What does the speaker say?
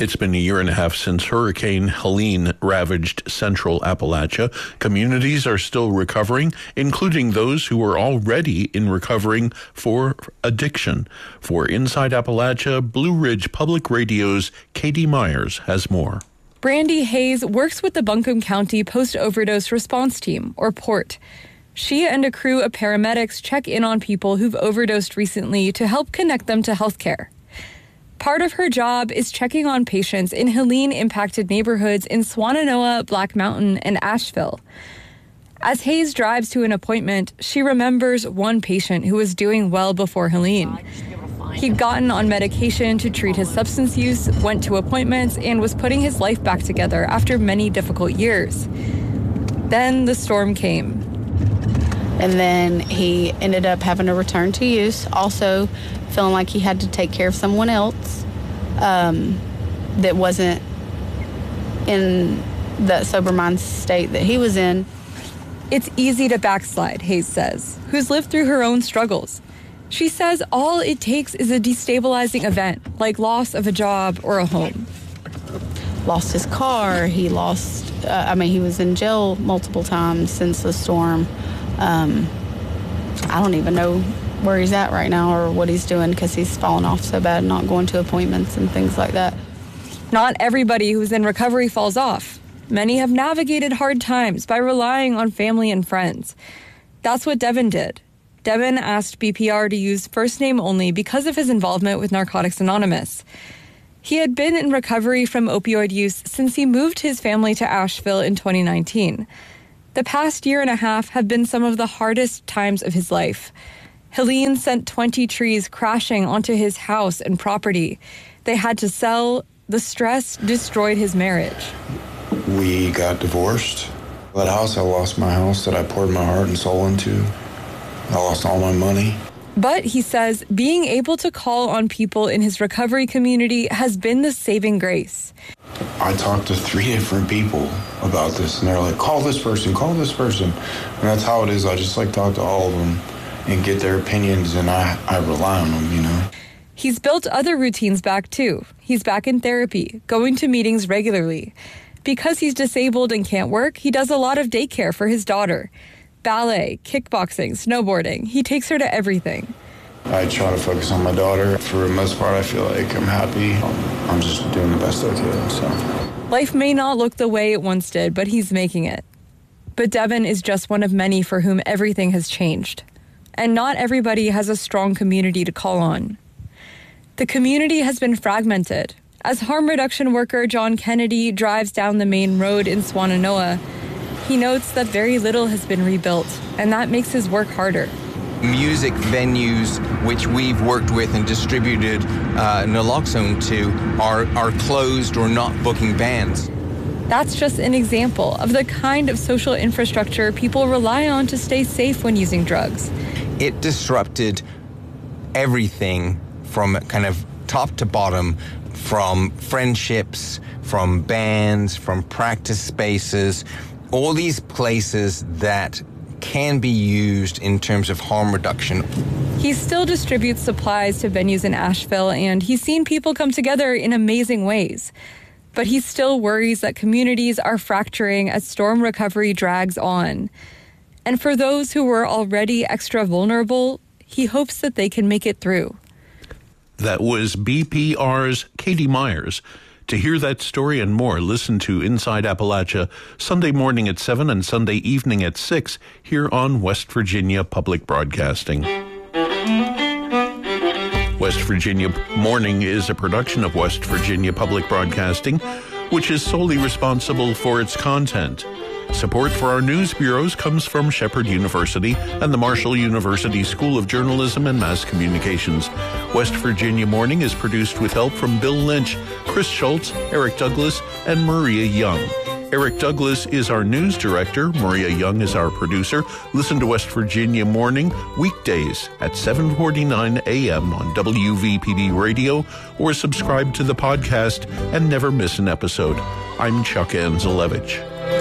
It's been a year and a half since Hurricane Helene ravaged central Appalachia. Communities are still recovering, including those who are already in recovering for addiction. For Inside Appalachia, Blue Ridge Public Radio's Katie Myers has more. Brandy Hayes works with the Buncombe County Post-Overdose Response Team, or PORT. She and a crew of paramedics check in on people who've overdosed recently to help connect them to health care. Part of her job is checking on patients in Helene-impacted neighborhoods in Swannanoa, Black Mountain, and Asheville. As Hayes drives to an appointment, she remembers one patient who was doing well before Helene. He'd gotten on medication to treat his substance use, went to appointments, and was putting his life back together after many difficult years. Then the storm came. And then he ended up having to return to use, also feeling like he had to take care of someone else that wasn't in the sober mind state that he was in. It's easy to backslide, Hayes says, who's lived through her own struggles. She says all it takes is a destabilizing event, like loss of a job or a home. Lost his car. He lost, he was in jail multiple times since the storm. I don't even know where he's at right now or what he's doing because he's fallen off so bad, not going to appointments and things like that. Not everybody who's in recovery falls off. Many have navigated hard times by relying on family and friends. That's what Devin did. Devin asked BPR to use first name only because of his involvement with Narcotics Anonymous. He had been in recovery from opioid use since he moved his family to Asheville in 2019. The past year and a half have been some of the hardest times of his life. Helene sent 20 trees crashing onto his house and property. They had to sell. The stress destroyed his marriage. We got divorced. That house, I lost my house that I poured my heart and soul into. I lost all my money. But he says being able to call on people in his recovery community has been the saving grace. I talked to 3 different people about this, and they're like, call this person. And that's how it is. I just talk to all of them and get their opinions, and I rely on them, He's built other routines back, too. He's back in therapy, going to meetings regularly. Because he's disabled and can't work, he does a lot of daycare for his daughter. Ballet, kickboxing, snowboarding. He takes her to everything. I try to focus on my daughter. For the most part, I feel like I'm happy. I'm just doing the best I can, so. Life may not look the way it once did, but he's making it. But Devin is just one of many for whom everything has changed. And not everybody has a strong community to call on. The community has been fragmented. As harm reduction worker John Kennedy drives down the main road in Swannanoa, he notes that very little has been rebuilt, and that makes his work harder. Music venues which we've worked with and distributed naloxone to are closed or not booking bands. That's just an example of the kind of social infrastructure people rely on to stay safe when using drugs. It disrupted everything from kind of top to bottom, from friendships, from bands, from practice spaces, all these places that can be used in terms of harm reduction. He still distributes supplies to venues in Asheville, and he's seen people come together in amazing ways. But he still worries that communities are fracturing as storm recovery drags on. And for those who were already extra vulnerable, he hopes that they can make it through. That was BPR's Katie Myers. To hear that story and more, listen to Inside Appalachia Sunday morning at 7 and Sunday evening at 6 here on West Virginia Public Broadcasting. West Virginia Morning is a production of West Virginia Public Broadcasting, which is solely responsible for its content. Support for our news bureaus comes from Shepherd University and the Marshall University School of Journalism and Mass Communications. West Virginia Morning is produced with help from Bill Lynch, Chris Schultz, Eric Douglas, and Maria Young. Eric Douglas is our news director. Maria Young is our producer. Listen to West Virginia Morning weekdays at 7:49 a.m. on WVPB Radio or subscribe to the podcast and never miss an episode. I'm Chuck Anzelevich.